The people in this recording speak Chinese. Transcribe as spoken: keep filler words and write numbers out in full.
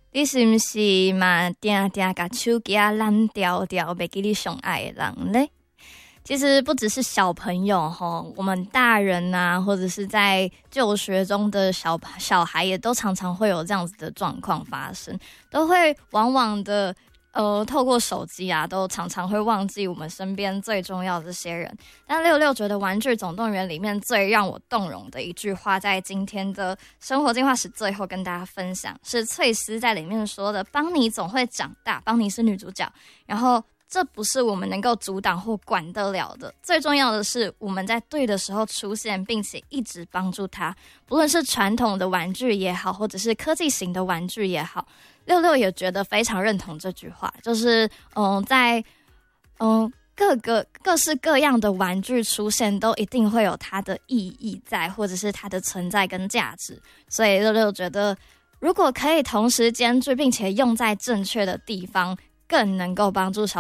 你是不是嘛定定把手机啊烂掉掉，袂记你上爱的人嘞？其实不只是小朋友哈，我们大人啊，或者是在就学中的小小孩，也都常常会有这样子的状况发生，都会往往的呃透过手机啊，都常常会忘记我们身边最重要的这些人。但六六觉得《玩具总动员》里面最让我动容的一句话，在今天的生活进化史最后跟大家分享，是翠丝在里面说的：“邦妮总会长大，邦妮是女主角，然后。”这不是我们能够阻挡或管得了的，最重要的是我们在对的时候出现，并且一直帮助他，不论是传统的玩具也好，或者是科技型的玩具也好。六六也觉得非常认同这句话，就是嗯，在嗯各个各式各样的玩具出现，都一定会有它的意义在，或者是它的存在跟价值。所以六六觉得，如果可以同时兼具，并且用在正确的地方，更能够帮助小